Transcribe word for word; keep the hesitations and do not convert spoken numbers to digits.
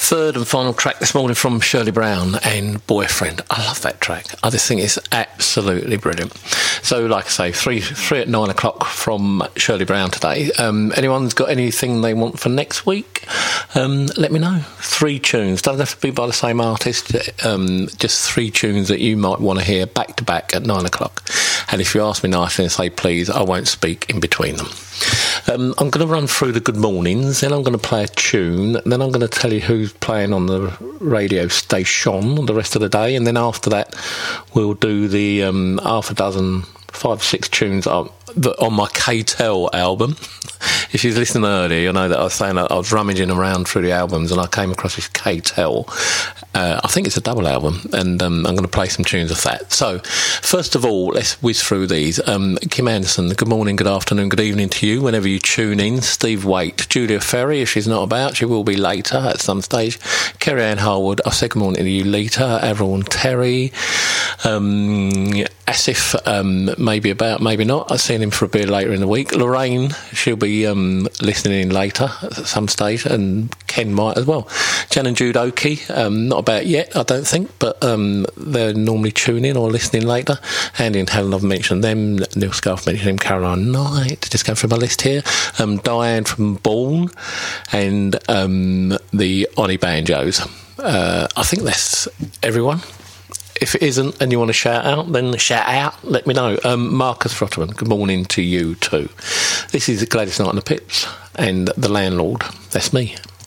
third and final track this morning from Shirley Brown and Boyfriend. I love that track. I just think it's absolutely brilliant. So, like I say, three three at nine o'clock from Shirley Brown today. Um, anyone's got anything they want for next week? Um, let me know. Three tunes. Doesn't have to be by the same artist. Um, just three tunes that you might want to hear back to back at nine o'clock. And if you ask me nicely and say please, I won't speak in between them. Um, I'm going to run through the good mornings, then I'm going to play a tune, then I'm going to tell you who's playing on the radio station the rest of the day, and then after that we'll do the um, half a dozen, five, six tunes on, on my K-Tel album. If you've listened earlier, you'll know that I was saying I was rummaging around through the albums and I came across this K-Tel. Uh, I think it's a double album, and um, I'm going to play some tunes of that. So, first of all, let's whiz through these. Um, Kim Anderson, good morning, good afternoon, good evening to you, whenever you tune in. Steve Waite, Julia Ferry, if she's not about, she will be later at some stage. Kerry Ann Harwood, I'll say good morning to you later. Everyone, Terry. Um, Asif, um, maybe about, maybe not. I've seen him for a beer later in the week. Lorraine, she'll be um, listening in later at some stage, and Ken might as well. Jan and Jude Oakey, um, not about yet, I don't think, but um, they're normally tuning or listening later. Andy and Helen, I've mentioned them. Neil Scarf mentioned him. Caroline Knight, just going through my list here. Um, Diane from Bourne, and um, the Oni Banjos. Uh, I think that's everyone. If it isn't and you want to shout out, then shout out, let me know. Um, Marcus Frotterman, good morning to you too. This is Gladys Knight and the Pips and The Landlord. That's me.